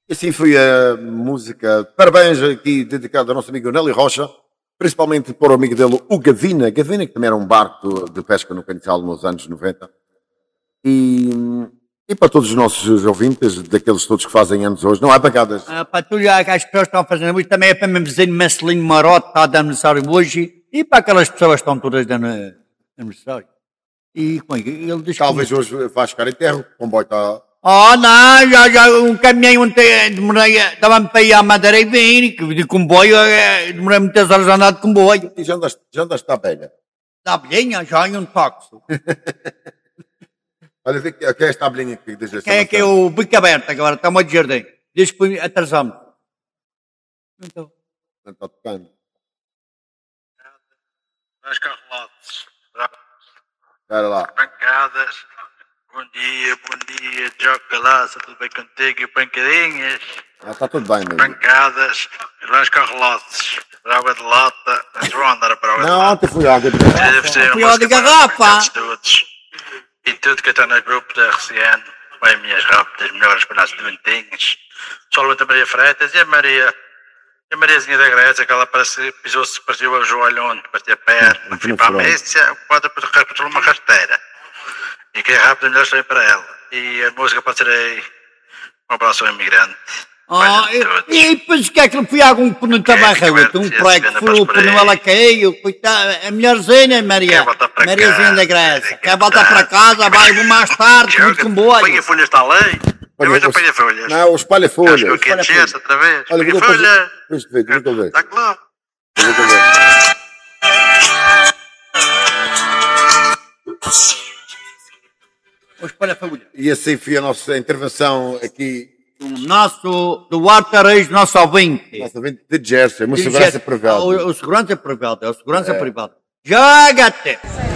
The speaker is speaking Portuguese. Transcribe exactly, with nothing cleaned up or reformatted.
E assim foi a música. Parabéns aqui dedicado ao nosso amigo Nélio Rocha, principalmente para o amigo dele, o Gavina. Gavina, que também era um barco de pesca no Canizal nos anos noventa. E, e para todos os nossos ouvintes, daqueles todos que fazem anos hoje, não há pagadas. Ah, para tudo as pessoas que estão fazendo hoje, também é para meu vizinho Marcelinho Marote, está a dar aniversário hoje, e para aquelas pessoas que estão todas dando aniversário. E como é que ele diz que... Talvez hoje vais ficar em terra, o comboio está. Oh, não, já, já, um caminhão ontem, demorei, estava-me para ir à Madeira e vim, que de comboio, eh, demorei muitas horas a andar de comboio. E já andaste, já andaste à velha? Da abelhinha, já em um táxi. Olha, vê que que é esta abelhinha que diz Quem é que é o bico aberto agora, está muito jardim. Diz que atrasamos. Então. Não está tocando. As carrolates, Espera lá. pancadas, bom dia, bom dia, Jocalaça, tudo bem contigo e pancadinhas, Ah, está tudo bem, mesmo. pancadas, as carrolates, água de lata, mas vão andar para água de Não, lata. ontem fui água de Deve ser Fui uma ao de música para garrafa. pancadas todos. E tudo que está no grupo da R C N, vai minhas rápidas, melhores para as doentinhas, só a Maria Freitas e a Maria. A Mariazinha da Grécia, aquela parece, pisou-se, partiu o joelho onde, partiu a perna, fui para a missa, pode repetir uma rasteira. E que é rápido, melhor sair para ela. E a música pode ser aí, um abraço ao imigrante. Ah, e, e depois o que é que fui a algum pneu também, Raúl? Um prego que foi o pneu, ela caiu, coitada, a melhorzinha, Maria, Mariazinha da Grécia. Quer voltar para casa, vai, vou mais tarde, muito comboio. Põe a folha, está lei. Eu hoje apanho folhas. Não, o espalha-folhas. Acho que eu quero outra vez. Olha, Põe vou a folha. Deixa eu ver, deixa eu ver. Está claro. Deixa eu ver. O espalha-folha. E assim foi a nossa intervenção aqui. O nosso Duarte Areis, nosso ouvinte. Nossa vinte de Jersey, uma segurança privada. O, o segurança privada, é o segurança privada. Joga-te!